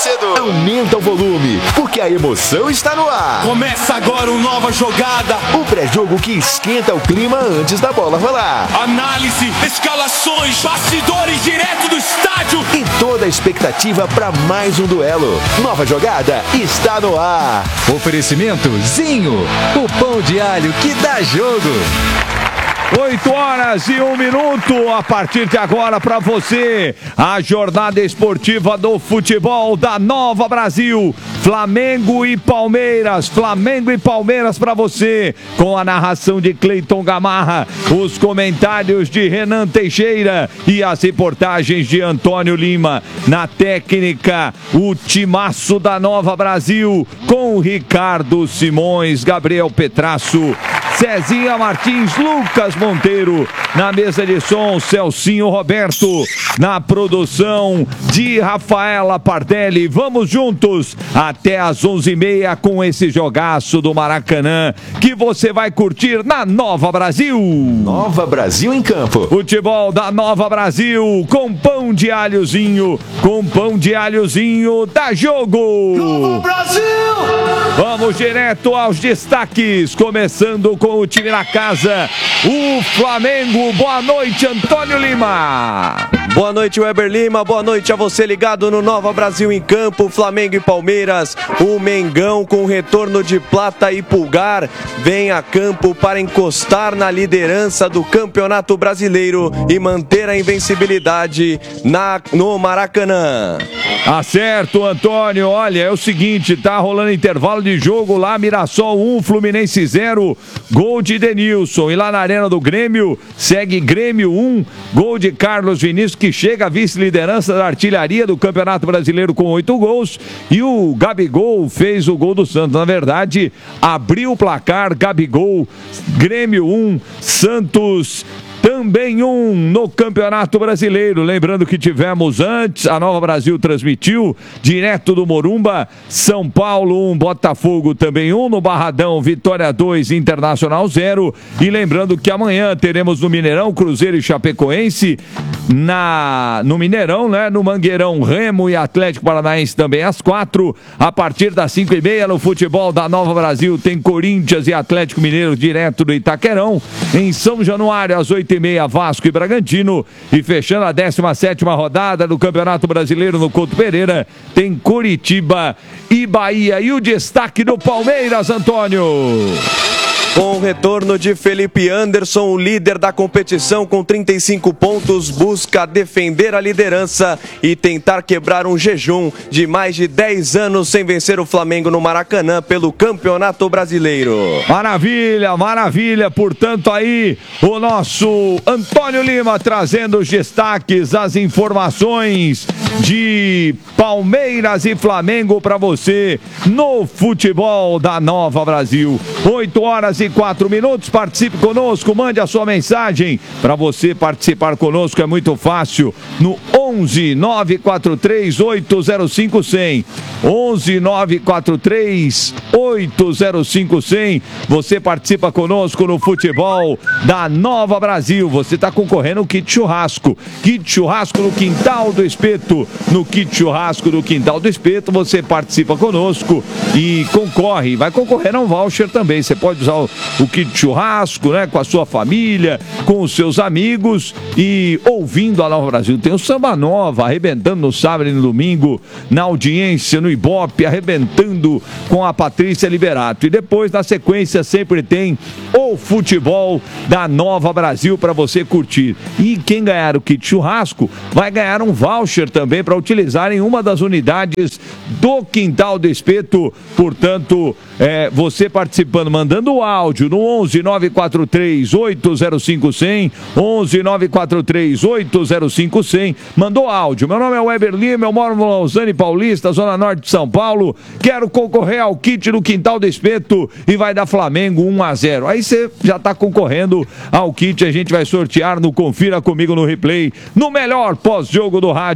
torcedor. Aumenta o volume, porque a emoção está no ar. Começa agora uma nova jogada. O pré-jogo que esquenta o clima antes da bola rolar. Análise, escalações, bastidores direto do estádio. E toda a expectativa para mais um duelo. Nova jogada está no ar. Oferecimento Zinho, o pão de alho que dá jogo. 8h01 a partir de agora para você, a jornada esportiva do futebol da Nova Brasil, Flamengo e Palmeiras para você, com a narração de Cleiton Gamarra, os comentários de Renan Teixeira e as reportagens de Antônio Lima. Na técnica, o timaço da Nova Brasil, com Ricardo Simões, Gabriel Petrasso, Cezinha Martins, Lucas Monteiro, na mesa de som, Celcinho Roberto, na produção de Rafaela Pardelli. Vamos juntos até às 11h30 com esse jogaço do Maracanã que você vai curtir na Nova Brasil. Nova Brasil em campo. Futebol da Nova Brasil, com pão de alhozinho, dá jogo. Nova Brasil! Vamos direto aos destaques, começando com o time na casa, o Flamengo. Boa noite, Antônio Lima. Boa noite, Weber Lima. Boa noite a você ligado no Nova Brasil em campo. Flamengo e Palmeiras. O Mengão, com retorno de Plata e Pulgar, vem a campo para encostar na liderança do Campeonato Brasileiro e manter a invencibilidade no Maracanã. Acerto, Antônio. Olha, é o seguinte, tá rolando intervalo de jogo lá, Mirassol 1, Fluminense 0, gol de Denilson. E lá na Arena do Grêmio, segue Grêmio 1, gol de Carlos Vinícius, que chega à vice-liderança da artilharia do Campeonato Brasileiro com 8 gols. E o Gabigol fez o gol do Santos. Na verdade, abriu o placar, Gabigol, Grêmio 1, Santos também 1 no Campeonato Brasileiro. Lembrando que tivemos antes, a Nova Brasil transmitiu direto do Morumba, São Paulo 1, Botafogo também 1, no Barradão, Vitória 2, Internacional 0. E lembrando que amanhã teremos no Mineirão, Cruzeiro e Chapecoense, no Mineirão, né? No Mangueirão, Remo e Atlético Paranaense também às 4. A partir das 5h30 no futebol da Nova Brasil tem Corinthians e Atlético Mineiro direto do Itaquerão. Em São Januário, às 8h30, Vasco e Bragantino. E fechando a 17ª rodada do Campeonato Brasileiro no Couto Pereira, tem Coritiba e Bahia. E o destaque do Palmeiras, Antônio. Com o retorno de Felipe Anderson, o líder da competição com 35 pontos, busca defender a liderança e tentar quebrar um jejum de mais de 10 anos sem vencer o Flamengo no Maracanã pelo Campeonato Brasileiro. Maravilha, maravilha. Portanto, aí o nosso Antônio Lima trazendo os destaques, as informações de Palmeiras e Flamengo para você no futebol da Nova Brasil. 8h04. Participe conosco, mande a sua mensagem. Para você participar conosco é muito fácil, no 11 943 805 100. 11 943 805 100. Você participa conosco no futebol da Nova Brasil. Você está concorrendo ao kit churrasco. Kit churrasco no Quintal do Espeto. No kit churrasco do Quintal do Espeto, você participa conosco e concorre. Vai concorrer a um voucher também. Você pode usar o kit churrasco, né, com a sua família, com os seus amigos e ouvindo a Nova Brasil. Tem o Samba Nova arrebentando no sábado e no domingo, na audiência, no Ibope, arrebentando com a Patrícia Liberato. E depois, na sequência, sempre tem o futebol da Nova Brasil para você curtir. E quem ganhar o kit churrasco vai ganhar um voucher também para utilizar em uma das unidades do Quintal do Espeto. Portanto, você participando, mandando o áudio no 11 943 805 100, 11 943 805 100. Mandou áudio. Meu nome é Weber Lima, eu moro no Lausanne Paulista, Zona Norte de São Paulo. Quero concorrer ao kit do Quintal do Espeto e vai dar Flamengo 1-0. Aí você já está concorrendo ao kit. A gente vai sortear no Confira Comigo no Replay, no melhor pós-jogo do rádio.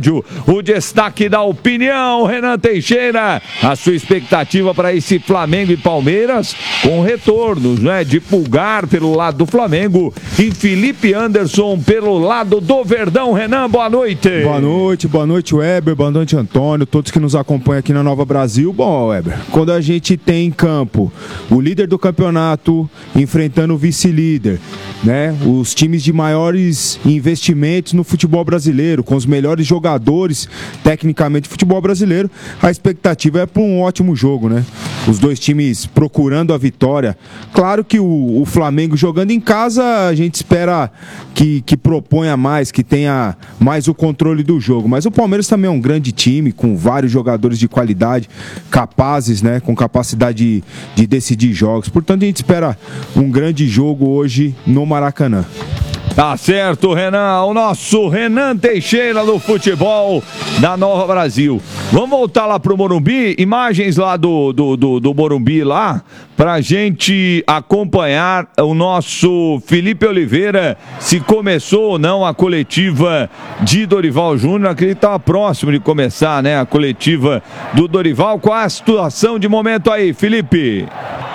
o destaque da opinião. Renan Teixeira, a sua expectativa para esse Flamengo e Palmeiras com retornos, né? De Pulgar pelo lado do Flamengo e Felipe Anderson pelo lado do Verdão. Renan, boa noite. Boa noite, Weber, boa noite, Antônio, todos que nos acompanham aqui na Nova Brasil. Bom, Weber, quando a gente tem em campo o líder do campeonato enfrentando o vice-líder, né? Os times de maiores investimentos no futebol brasileiro, com os melhores jogadores tecnicamente do futebol brasileiro, a expectativa é para um ótimo jogo, né? Os dois times procurando a vitória. Claro que o Flamengo jogando em casa, a gente espera que proponha mais, que tenha mais o controle do jogo. Mas o Palmeiras também é um grande time, com vários jogadores de qualidade, capazes, né? Com capacidade de decidir jogos. Portanto, a gente espera um grande jogo hoje no Maracanã. Tá certo, Renan, o nosso Renan Teixeira do futebol da Nova Brasil. Vamos voltar lá pro Morumbi, imagens lá do Morumbi lá, pra gente acompanhar o nosso Felipe Oliveira, se começou ou não a coletiva de Dorival Júnior. Acredito que estava próximo de começar, né, a coletiva do Dorival. Qual a situação de momento aí, Felipe?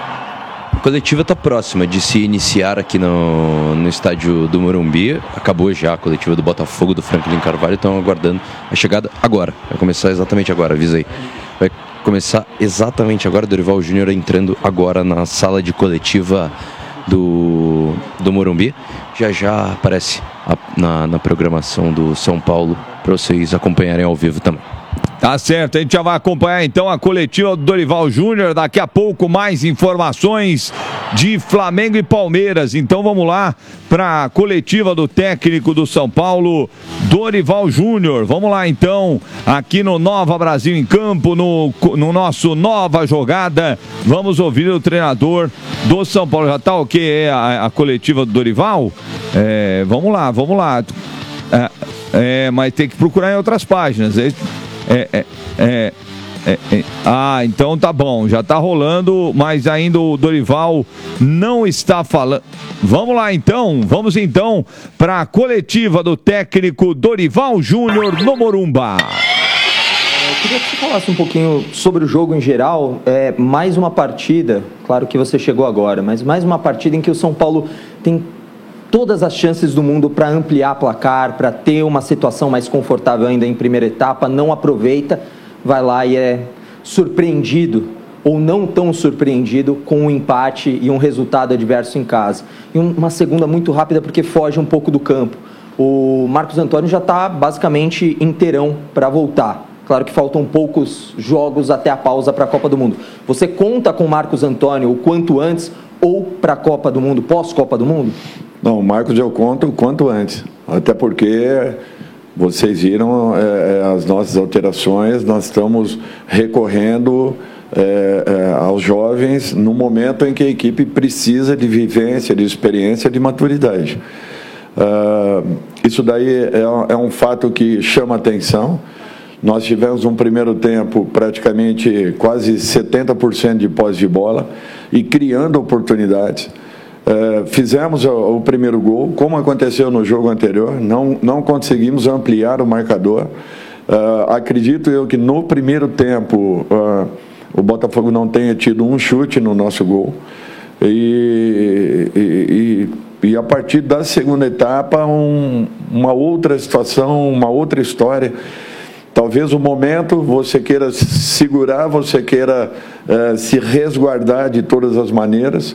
A coletiva está próxima de se iniciar aqui no estádio do Morumbi. Acabou já a coletiva do Botafogo, do Franklin Carvalho. Estão aguardando a chegada agora. Vai começar exatamente agora, avisei. Vai começar exatamente agora. Dorival Júnior entrando agora na sala de coletiva do Morumbi. Já aparece na programação do São Paulo para vocês acompanharem ao vivo também. Tá certo, a gente já vai acompanhar então a coletiva do Dorival Júnior, daqui a pouco mais informações de Flamengo e Palmeiras. Então vamos lá para a coletiva do técnico do São Paulo, Dorival Júnior. Vamos lá então, aqui no Nova Brasil em Campo, no nosso Nova Jogada. Vamos ouvir o treinador do São Paulo. Já tá ok a coletiva do Dorival? Vamos lá. Mas tem que procurar em outras páginas. Então tá bom, já tá rolando, mas ainda o Dorival não está falando. Vamos então para a coletiva do técnico Dorival Júnior no Morumba. Eu queria que você falasse um pouquinho sobre o jogo em geral. Mais uma partida, claro que você chegou agora, mas mais uma partida em que o São Paulo tem todas as chances do mundo para ampliar placar, para ter uma situação mais confortável ainda em primeira etapa, não aproveita, vai lá e é surpreendido, ou não tão surpreendido, com um empate e um resultado adverso em casa. E uma segunda muito rápida, porque foge um pouco do campo. O Marcos Antônio já está basicamente inteirão para voltar. Claro que faltam poucos jogos até a pausa para a Copa do Mundo. Você conta com o Marcos Antônio o quanto antes, ou para a Copa do Mundo, pós-Copa do Mundo? Não, o Marcos eu conto o quanto antes, até porque vocês viram as nossas alterações, nós estamos recorrendo aos jovens no momento em que a equipe precisa de vivência, de experiência, de maturidade. Isso daí é um fato que chama atenção. Nós tivemos um primeiro tempo praticamente quase 70% de posse de bola e criando oportunidades. Fizemos o primeiro gol, como aconteceu no jogo anterior, não conseguimos ampliar o marcador. Acredito eu que no primeiro tempo o Botafogo não tenha tido um chute no nosso gol. E a partir da segunda etapa, uma outra situação, uma outra história. Talvez o momento você queira segurar, você queira se resguardar de todas as maneiras.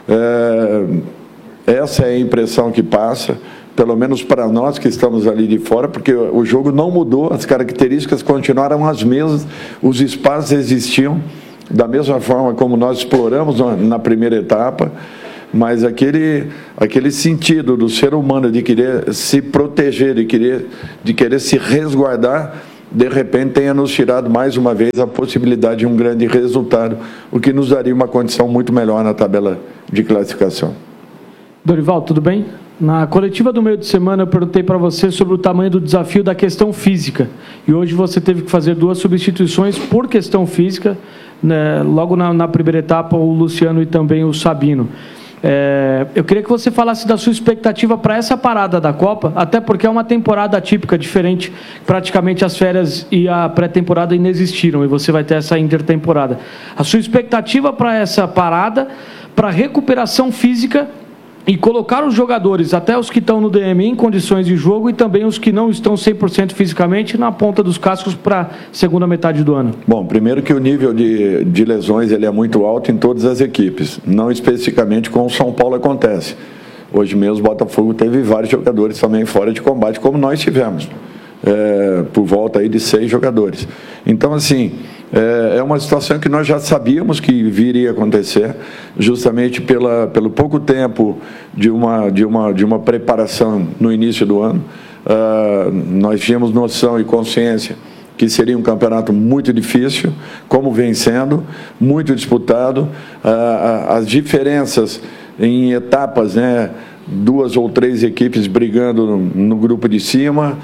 Essa é a impressão que passa, pelo menos para nós que estamos ali de fora, porque o jogo não mudou, as características continuaram as mesmas, os espaços existiam da mesma forma como nós exploramos na primeira etapa, mas aquele sentido do ser humano de querer se proteger, de querer se resguardar, de repente tenha nos tirado mais uma vez a possibilidade de um grande resultado, o que nos daria uma condição muito melhor na tabela de classificação. Dorival, tudo bem? Na coletiva do meio de semana eu perguntei para você sobre o tamanho do desafio da questão física, e hoje você teve que fazer 2 substituições por questão física, né? Logo na primeira etapa o Luciano e também o Sabino. Eu queria que você falasse da sua expectativa para essa parada da Copa, até porque é uma temporada atípica, diferente. Praticamente as férias e a pré-temporada inexistiram e você vai ter essa intertemporada. A sua expectativa para essa parada, para recuperação física e colocar os jogadores, até os que estão no DMI, em condições de jogo e também os que não estão 100% fisicamente na ponta dos cascos para a segunda metade do ano? Bom, primeiro que o nível de lesões ele é muito alto em todas as equipes, não especificamente com o São Paulo acontece. Hoje mesmo o Botafogo teve vários jogadores também fora de combate, como nós tivemos, por volta aí de 6 jogadores. Então, assim, é uma situação que nós já sabíamos que viria a acontecer, justamente pelo pouco tempo de uma preparação no início do ano. Nós tínhamos noção e consciência que seria um campeonato muito difícil, como vem sendo, muito disputado. As diferenças em etapas, né? 2 ou 3 equipes brigando no grupo de cima,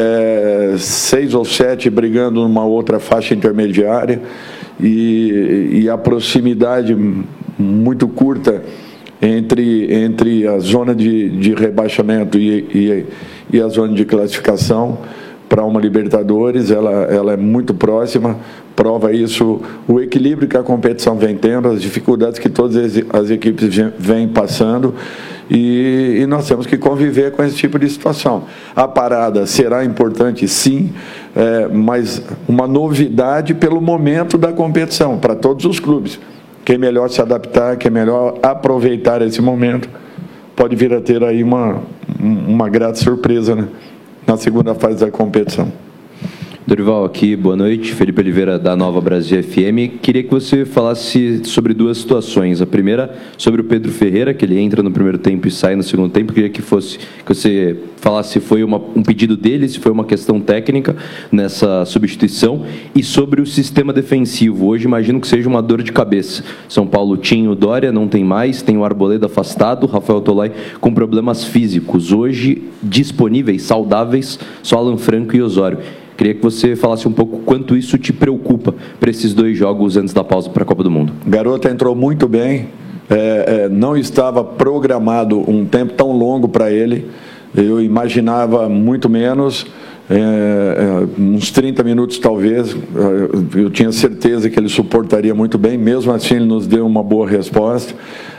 6 ou 7 brigando numa outra faixa intermediária e a proximidade muito curta entre a zona de rebaixamento e a zona de classificação para uma Libertadores, ela é muito próxima. Prova isso o equilíbrio que a competição vem tendo, as dificuldades que todas as equipes vêm passando, e nós temos que conviver com esse tipo de situação. A parada será importante, sim, mas uma novidade pelo momento da competição, para todos os clubes. Quem melhor se adaptar, quem melhor aproveitar esse momento, pode vir a ter aí uma grata surpresa, né, na segunda fase da competição. Dorival, aqui, boa noite. Felipe Oliveira, da Nova Brasil FM. Queria que você falasse sobre 2 situações. A primeira, sobre o Pedro Ferreira, que ele entra no primeiro tempo e sai no segundo tempo. Queria que você falasse se foi um pedido dele, se foi uma questão técnica nessa substituição. E sobre o sistema defensivo. Hoje, imagino que seja uma dor de cabeça. São Paulo tinha o Dória, não tem mais. Tem o Arboleda afastado, Rafael Tolai com problemas físicos. Hoje, disponíveis, saudáveis, só Alan Franco e Osório. Queria que você falasse um pouco quanto isso te preocupa para esses 2 jogos antes da pausa para a Copa do Mundo. Garoto entrou muito bem, não estava programado um tempo tão longo para ele, eu imaginava muito menos, uns 30 minutos talvez, eu tinha certeza que ele suportaria muito bem, mesmo assim ele nos deu uma boa resposta.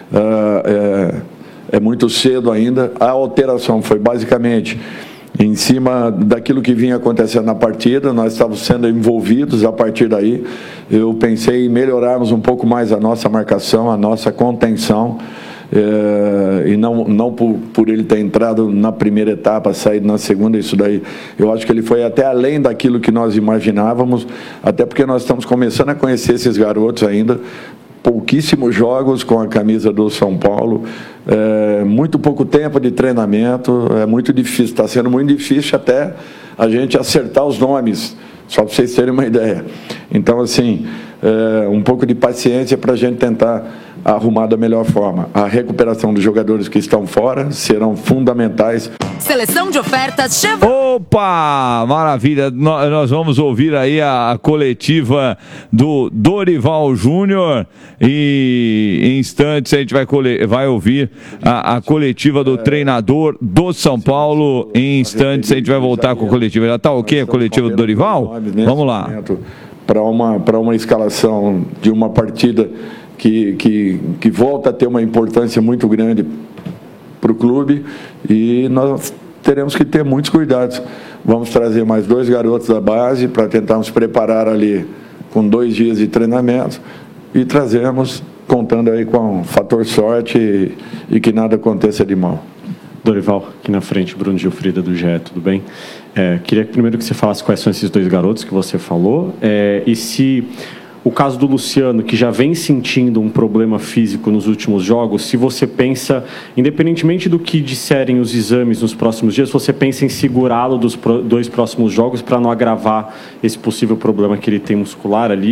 É muito cedo ainda, a alteração foi basicamente em cima daquilo que vinha acontecendo na partida, nós estávamos sendo envolvidos a partir daí. Eu pensei em melhorarmos um pouco mais a nossa marcação, a nossa contenção, e não por ele ter entrado na primeira etapa, saído na segunda, isso daí. Eu acho que ele foi até além daquilo que nós imaginávamos, até porque nós estamos começando a conhecer esses garotos ainda. Pouquíssimos jogos com a camisa do São Paulo, muito pouco tempo de treinamento, é muito difícil, está sendo muito difícil até a gente acertar os nomes, só para vocês terem uma ideia. Então, assim, um pouco de paciência para a gente tentar arrumar da melhor forma. A recuperação dos jogadores que estão fora serão fundamentais. Seleção de ofertas Chevrolet. Opa, maravilha. Nós vamos ouvir aí a coletiva do Dorival Júnior e em instantes a gente vai ouvir a coletiva do treinador do São Paulo. Em instantes a gente vai voltar com a coletiva. Já está ok a coletiva do Dorival? Vamos lá. Para uma escalação de uma partida que volta a ter uma importância muito grande para o clube, e nós teremos que ter muitos cuidados. Vamos trazer mais 2 garotos da base para tentarmos preparar ali com 2 dias de treinamento, e trazemos contando aí com o fator sorte e que nada aconteça de mal. Dorival, aqui na frente, Bruno Gilfrida do GE, tudo bem? Queria primeiro que você falasse quais são esses 2 garotos que você falou, e se o caso do Luciano, que já vem sentindo um problema físico nos últimos jogos, se você pensa, independentemente do que disserem os exames nos próximos dias, você pensa em segurá-lo dos 2 próximos jogos para não agravar esse possível problema que ele tem muscular ali?